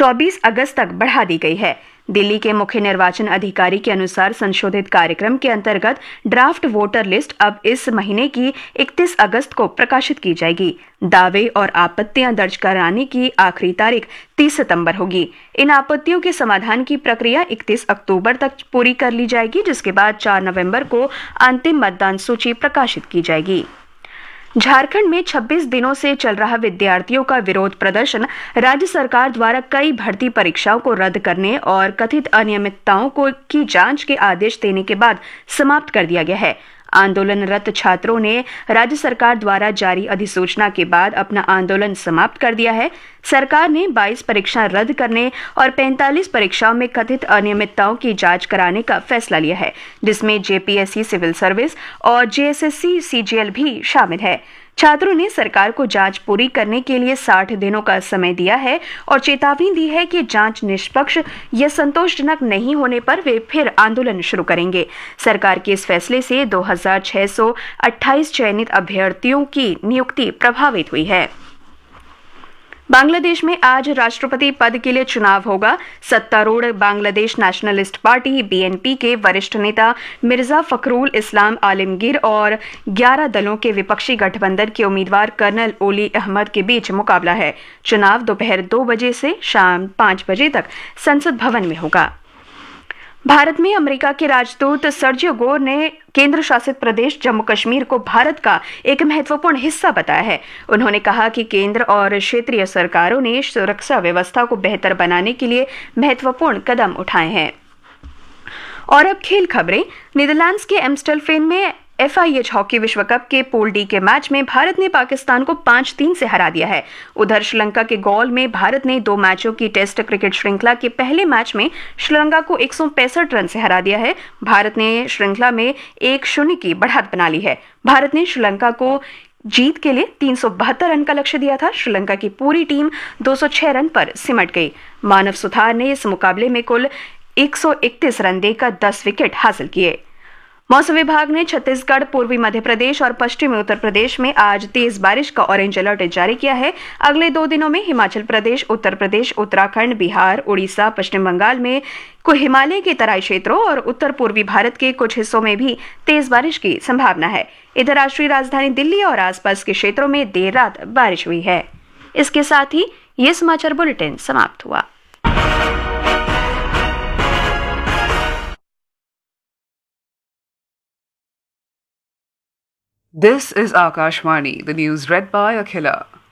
24 अगस्त तक बढ़ा दी गई है। दिल्ली के मुख्य निर्वाचन अधिकारी के अनुसार संशोधित कार्यक्रम के अंतर्गत ड्राफ्ट वोटर लिस्ट अब इस महीने की 31 अगस्त को प्रकाशित की जाएगी। दावे और आपत्तियां दर्ज कराने की आखिरी तारीख 30 सितंबर होगी। इन आपत्तियों के समाधान की प्रक्रिया 31 अक्टूबर तक पूरी कर ली जाएगी, जिसके बाद 4 नवंबर को अंतिम मतदान सूची प्रकाशित की जाएगी। झारखंड में 26 दिनों से चल रहा विद्यार्थियों का विरोध प्रदर्शन राज्य सरकार द्वारा कई भर्ती परीक्षाओं को रद्द करने और कथित अनियमितताओं की जांच के आदेश देने के बाद समाप्त कर दिया गया है। आंदोलनरत छात्रों ने राज्य सरकार द्वारा जारी अधिसूचना के बाद अपना आंदोलन समाप्त कर दिया है। सरकार ने 22 परीक्षा रद्द करने और 45 परीक्षाओं में कथित अनियमितताओं की जांच कराने का फैसला लिया है, जिसमें जेपीएससी सिविल सर्विस और जेएसएससी सीजीएल भी शामिल है। छात्रों ने सरकार को जांच पूरी करने के लिए 60 दिनों का समय दिया है और चेतावनी दी है कि जांच निष्पक्ष या संतोषजनक नहीं होने पर वे फिर आंदोलन शुरू करेंगे। सरकार के इस फैसले से 2628 चयनित अभ्यर्थियों की नियुक्ति प्रभावित हुई है। बांग्लादेश में आज राष्ट्रपति पद के लिए चुनाव होगा। सत्तारूढ़ बांग्लादेश नेशनलिस्ट पार्टी बीएनपी के वरिष्ठ नेता मिर्जा फखरुल इस्लाम आलमगीर और 11 दलों के विपक्षी गठबंधन के उम्मीदवार कर्नल ओली अहमद के बीच मुकाबला है। चुनाव दोपहर 2 बजे से शाम 5 बजे तक संसद भवन में होगा। भारत में अमेरिका के राजदूत सर्जियो गोर ने केंद्र शासित प्रदेश जम्मू कश्मीर को भारत का एक महत्वपूर्ण हिस्सा बताया है। उन्होंने कहा कि केंद्र और क्षेत्रीय सरकारों ने सुरक्षा व्यवस्था को बेहतर बनाने के लिए महत्वपूर्ण कदम उठाए हैं। और अब खेल खबरें। नीदरलैंड्स के एम्स्टलफेन में FIH हॉकी विश्व कप के पूल डी के मैच में भारत ने पाकिस्तान को 5-3 से हरा दिया है। उधर श्रीलंका के गौल में भारत ने 2 मैचों की टेस्ट क्रिकेट श्रृंखला के पहले मैच में श्रीलंका को 165 रन से हरा दिया है। भारत ने श्रृंखला में 1-0 की बढ़त बना ली है। भारत ने श्रीलंका को जीत के लिए 372 रन का लक्ष्य दिया था। श्रीलंका की पूरी टीम 206 रन पर सिमट गई। मानव सुथार ने इस मुकाबले में कुल 131 रन देकर 10 विकेट हासिल किए। मौसम विभाग ने छत्तीसगढ़, पूर्वी मध्य प्रदेश और पश्चिमी उत्तर प्रदेश में आज तेज बारिश का ऑरेंज अलर्ट जारी किया है। अगले 2 दिनों में हिमाचल प्रदेश, उत्तर प्रदेश, उत्तराखंड, बिहार, उड़ीसा, पश्चिम बंगाल में कुछ हिमालय के तराई क्षेत्रों और उत्तर पूर्वी भारत के कुछ हिस्सों में भी तेज बारिश की संभावना है। इधर राष्ट्रीय राजधानी दिल्ली और आसपास के क्षेत्रों में देर रात बारिश हुई है। इसके साथ ही ये समाचार बुलेटिन समाप्त हुआ। This is Akashvani, the news read by Akhila.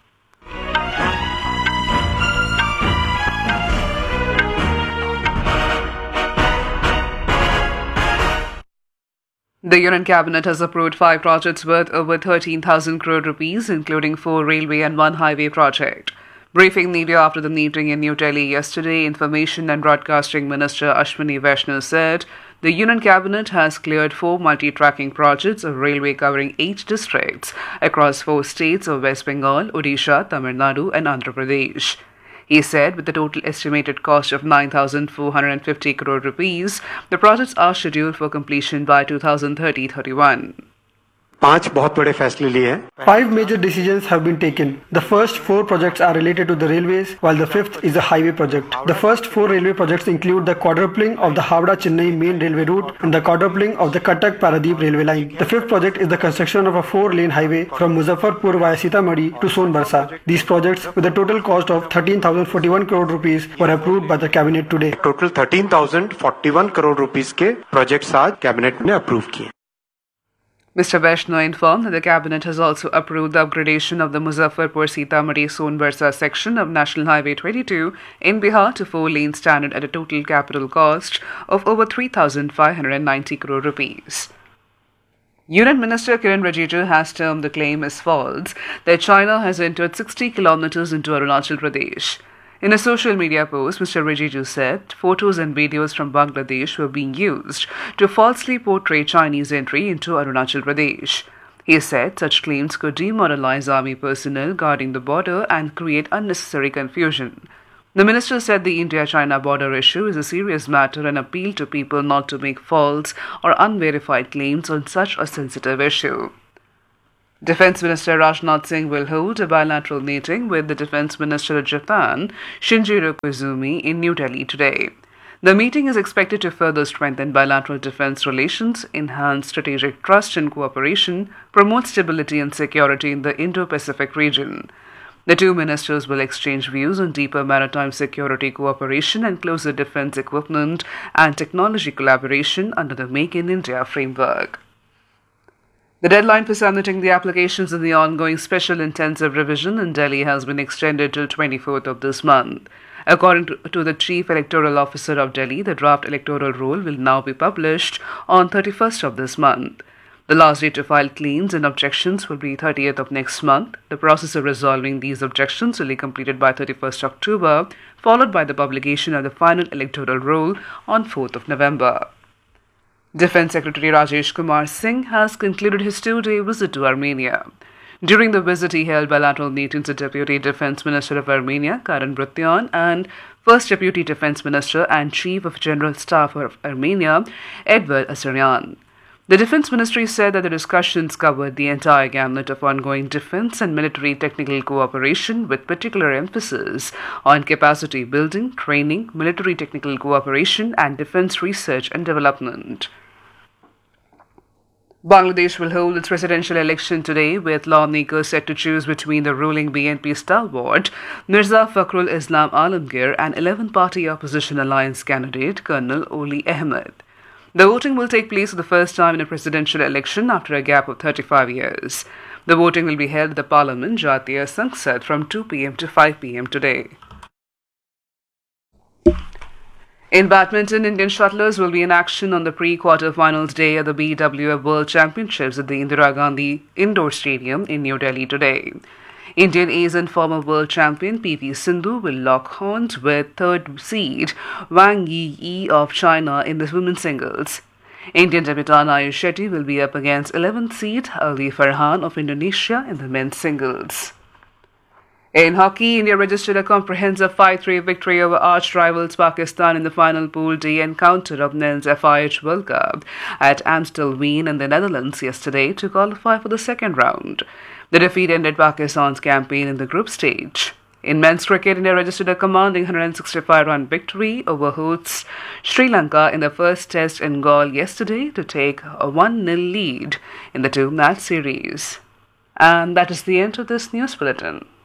The Union Cabinet has approved 5 projects worth over 13,000 crore rupees, including 4 railway and 1 highway project. Briefing media after the meeting in New Delhi yesterday, Information and Broadcasting Minister Ashwini Vaishnaw said the Union Cabinet has cleared 4 multi-tracking projects of railway covering 8 districts across 4 states of West Bengal, Odisha, Tamil Nadu and Andhra Pradesh. He said with the total estimated cost of 9,450 crore rupees, the projects are scheduled for completion by 2030-31. 5 बहुत बड़े फैसले लिए हैं। 5 major decisions have been taken. The first 4 projects are related to the railways, while the 5th is a highway project. The first 4 railway projects include the quadrupling of the Howrah-Chennai main railway route and the quadrupling of the Cuttack-Paradeep railway line. The 5th project is the construction of a 4-lane highway from Muzaffarpur via Sitamarhi to Sonbarsa. These projects, with a total cost of 13,041 crore rupees, were approved by the cabinet today. Total 13,041 crore rupees के projects आज cabinet ने approve किए। Mr. Vaishnaw informed that the Cabinet has also approved the upgradation of the Muzaffarpur-Sitamarhi-Sonbarsa section of National Highway 22 in Bihar to 4-lane standard at a total capital cost of over 3,590 crore rupees. Union Minister Kiren Rijiju has termed the claim as false that China has entered 60 kilometers into Arunachal Pradesh. In a social media post, Mr. Rijiju said photos and videos from Bangladesh were being used to falsely portray Chinese entry into Arunachal Pradesh. He said such claims could demoralize army personnel guarding the border and create unnecessary confusion. The minister said the India-China border issue is a serious matter and appealed to people not to make false or unverified claims on such a sensitive issue. Defense Minister Rajnath Singh will hold a bilateral meeting with the Defense Minister of Japan, Shinjiro Koizumi, in New Delhi today. The meeting is expected to further strengthen bilateral defense relations, enhance strategic trust and cooperation, promote stability and security in the Indo-Pacific region. The two ministers will exchange views on deeper maritime security cooperation and closer defense equipment and technology collaboration under the Make in India framework. The deadline for submitting the applications in the ongoing Special Intensive Revision in Delhi has been extended till 24th of this month. According to the Chief Electoral Officer of Delhi, the draft electoral roll will now be published on 31st of this month. The last date to file claims and objections will be 30th of next month. The process of resolving these objections will be completed by 31st October, followed by the publication of the final electoral roll on 4th of November. Defense Secretary Rajesh Kumar Singh has concluded his two-day visit to Armenia. During the visit, he held bilateral meetings with Deputy Defense Minister of Armenia, Karen Brutyan, and First Deputy Defense Minister and Chief of General Staff of Armenia, Edward Asaryan. The Defense Ministry said that the discussions covered the entire gamut of ongoing defense and military technical cooperation, with particular emphasis on capacity building, training, military technical cooperation, and defense research and development. Bangladesh will hold its presidential election today, with lawmakers set to choose between the ruling BNP stalwart Mirza Fakhrul Islam Alamgir and 11-party opposition alliance candidate Colonel Oli Ahmed. The voting will take place for the first time in a presidential election after a gap of 35 years. The voting will be held at the Parliament Jatiya Sangsad from 2 p.m. to 5 p.m. today. In badminton, Indian shuttlers will be in action on the pre-quarterfinals day at the BWF World Championships at the Indira Gandhi Indoor Stadium in New Delhi today. Indian ace and former world champion PV Sindhu will lock horns with third seed Wang Yi of China in the women's singles. Indian debutant Ayush Shetty will be up against 11th seed Ali Farhan of Indonesia in the men's singles. In hockey, India registered a comprehensive 5-3 victory over arch-rivals Pakistan in the final Pool D encounter of men's FIH World Cup at Amstelveen in the Netherlands yesterday to qualify for the second round. The defeat ended Pakistan's campaign in the group stage. In men's cricket, India registered a commanding 165-run victory over hosts Sri Lanka in the first test in Galle yesterday to take a 1-0 lead in the two-match series. And that is the end of this news bulletin.